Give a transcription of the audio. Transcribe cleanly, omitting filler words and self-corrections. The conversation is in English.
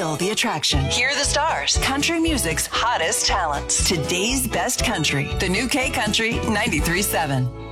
Feel the attraction. Hear the stars. Country music's hottest talents. Today's best country. The new K Country 93.7.